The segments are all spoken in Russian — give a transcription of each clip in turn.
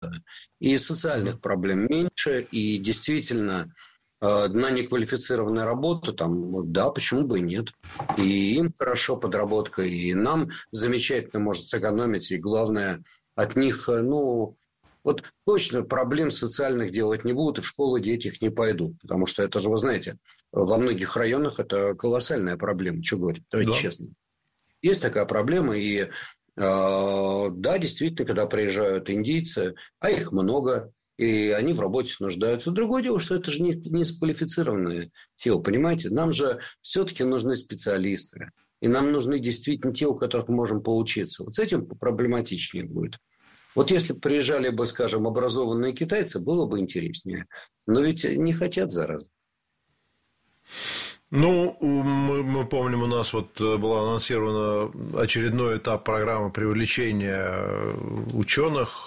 меньше, и социальных проблем меньше, и действительно на неквалифицированную работу, там, да, почему бы и нет. И им хорошо подработка, и нам замечательно может сэкономить, и главное, от них, вот точно проблем социальных делать не будут, и в школу дети их не пойдут. Потому что это же, вы знаете, во многих районах это колоссальная проблема. Что говорить? Давайте честно. Есть такая проблема, и да, действительно, когда приезжают индийцы, а их много, и они в работе нуждаются. Другое дело, что это же не сквалифицированные силы, понимаете? Нам же все-таки нужны специалисты. И нам нужны действительно те, у которых мы можем поучиться. Вот с этим проблематичнее будет. Вот если бы приезжали бы, скажем, образованные китайцы, было бы интереснее. Но ведь не хотят, зараза. Ну, мы помним, у нас вот был анонсирован очередной этап программы привлечения ученых.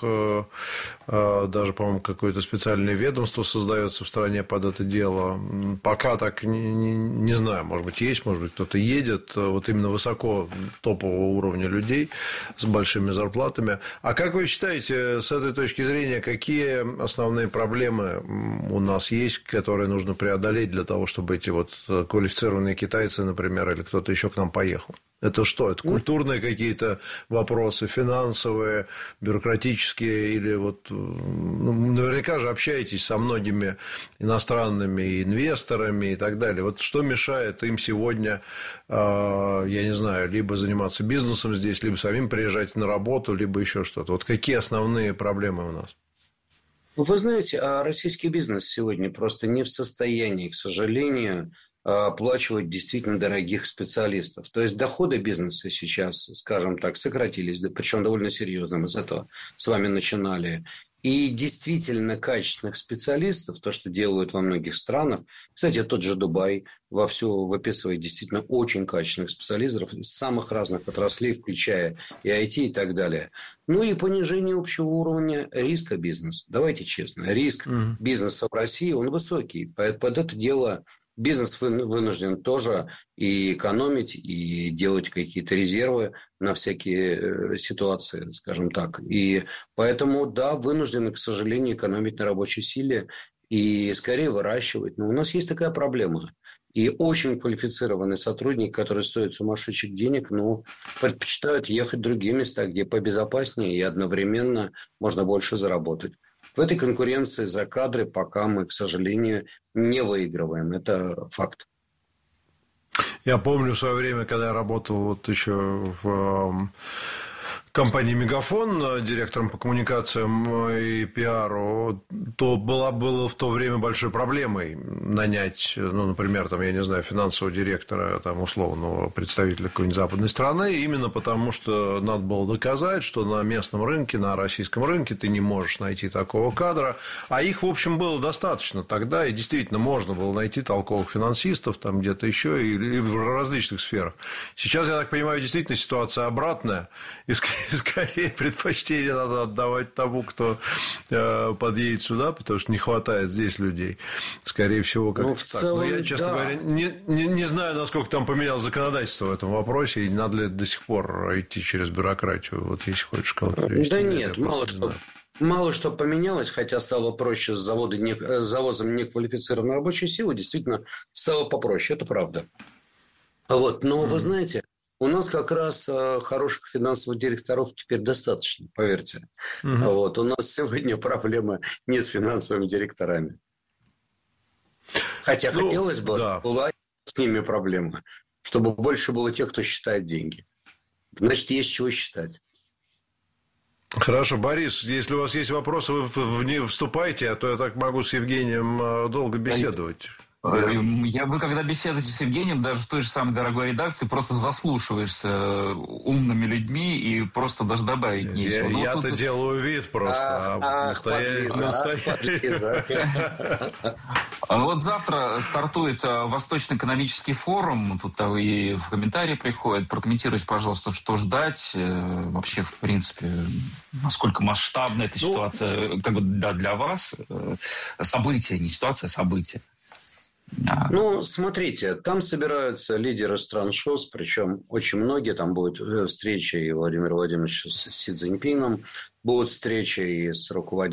Даже, по-моему, какое-то специальное ведомство создается в стране под это дело. Пока так не знаю, может быть, есть, может быть, кто-то едет. Вот именно высоко топового уровня людей с большими зарплатами. А как вы считаете, с этой точки зрения, какие основные проблемы у нас есть, которые нужно преодолеть для того, чтобы эти вот квалифицированные китайцы, например, или кто-то еще к нам поехал? Это что? Это культурные какие-то вопросы, финансовые, бюрократические, или вот наверняка же общаетесь со многими иностранными инвесторами и так далее. Вот что мешает им сегодня, я не знаю, либо заниматься бизнесом здесь, либо самим приезжать на работу, либо еще что-то? Вот какие основные проблемы у нас? Вы знаете, российский бизнес сегодня просто не в состоянии, к сожалению, оплачивать действительно дорогих специалистов. То есть доходы бизнеса сейчас, скажем так, сократились, причем довольно серьезно. Мы с этого с вами начинали. И действительно качественных специалистов, то, что делают во многих странах, кстати, тот же Дубай вовсю выписывает действительно очень качественных специалистов из самых разных отраслей, включая и IT и так далее. Ну и понижение общего уровня риска бизнеса. Давайте честно, риск бизнеса в России, он высокий. Под это дело бизнес вынужден тоже и экономить, и делать какие-то резервы на всякие ситуации, скажем так. И поэтому, да, вынуждены, к сожалению, экономить на рабочей силе и скорее выращивать. Но у нас есть такая проблема. И очень квалифицированный сотрудник, который стоит сумасшедших денег, предпочитают ехать в другие места, где побезопаснее и одновременно можно больше заработать. В этой конкуренции за кадры пока мы, к сожалению, не выигрываем. Это факт. Я помню в свое время, когда я работал вот еще в компании «Мегафон» директором по коммуникациям и пиару, то было в то время большой проблемой нанять, например, я не знаю, финансового директора, условного представителя какой-нибудь западной страны, именно потому, что надо было доказать, что на местном рынке, на российском рынке ты не можешь найти такого кадра, а их, в общем, было достаточно тогда, и действительно можно было найти толковых финансистов там где-то еще и в различных сферах. Сейчас, я так понимаю, действительно ситуация обратная, и скорее предпочтение надо отдавать тому, кто подъедет сюда, потому что не хватает здесь людей. Скорее всего, как-то так. Целом, но я, честно говоря, не знаю, насколько там поменялось законодательство в этом вопросе, и надо ли до сих пор идти через бюрократию, вот если хочешь кого-то привести. Да нет, мало что поменялось, хотя стало проще с завозом неквалифицированной рабочей силы, действительно стало попроще, это правда. Но вы знаете, у нас как раз хороших финансовых директоров теперь достаточно, поверьте. У нас сегодня проблема не с финансовыми директорами. Хотя хотелось бы, чтобы была с ними проблема, чтобы больше было тех, кто считает деньги. Значит, есть чего считать. Хорошо, Борис, если у вас есть вопросы, вы в них вступайте, а то я так могу с Евгением долго беседовать. Вы когда беседуете с Евгением, даже в той же самой дорогой редакции, просто заслушиваешься умными людьми и просто даже добавить нечего. Я-то делаю вид просто. Вот завтра стартует Восточно-экономический форум. Тут и в комментарии приходят. Прокомментируйте, пожалуйста, что ждать. Вообще, в принципе, насколько масштабна эта ситуация для вас. Событие, не ситуация, а событие. Смотрите, там собираются лидеры стран ШОС, причем очень многие, там будет встреча и Владимира Владимировича с Си Цзиньпином, будут встречи и с руководителями